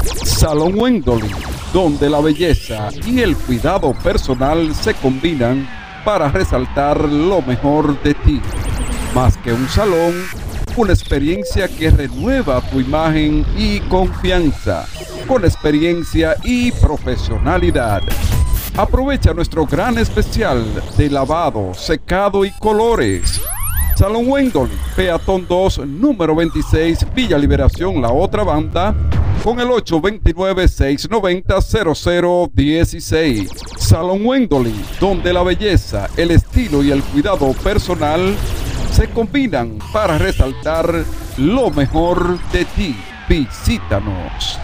Salón Wendolin, donde la belleza y el cuidado personal se combinan para resaltar lo mejor de ti. Más que un salón, una experiencia que renueva tu imagen y confianza, con experiencia y profesionalidad. Aprovecha nuestro gran especial de lavado, secado y colores. Salón Wendolin, Peatón 2, número 26, Villa Liberación, La Otra Banda, con el 829-690-0016. Salón Wendolin, donde la belleza, el estilo y el cuidado personal se combinan para resaltar lo mejor de ti. Visítanos.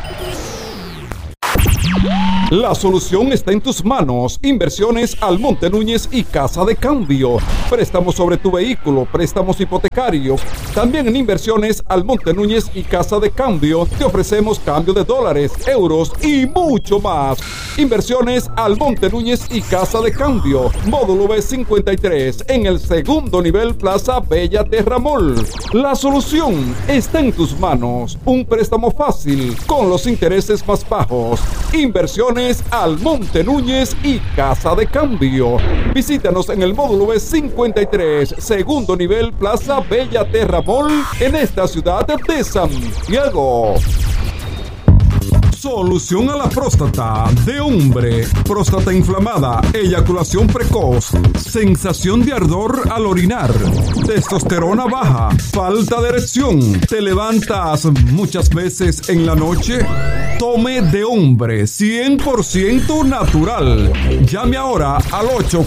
La solución está en tus manos. Inversiones Almonte Núñez y Casa de Cambio. Préstamos sobre tu vehículo, préstamos hipotecarios. También en Inversiones Almonte Núñez y Casa de Cambio te ofrecemos cambio de dólares, euros y mucho más. Inversiones Almonte Núñez y Casa de Cambio. Módulo B53 en el segundo nivel, Plaza Bella Terramol. La solución está en tus manos. Un préstamo fácil con los intereses más bajos. Inversiones Almonte Núñez y Casa de Cambio. Visítanos en el módulo B53, segundo nivel, Plaza Bella Terramol, en esta ciudad de Santiago. Solución a la próstata de hombre, próstata inflamada, eyaculación precoz, sensación de ardor al orinar, testosterona baja, falta de erección, te levantas muchas veces en la noche. Tome de hombre, 100% natural. Llame ahora al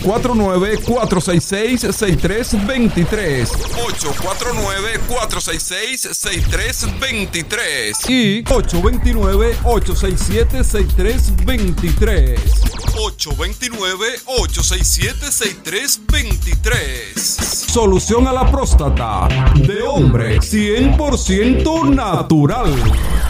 849-466-6323. 849-466-6323. Y 829-867-6323. 829-867-6323. Solución a la próstata de hombre, 100% natural.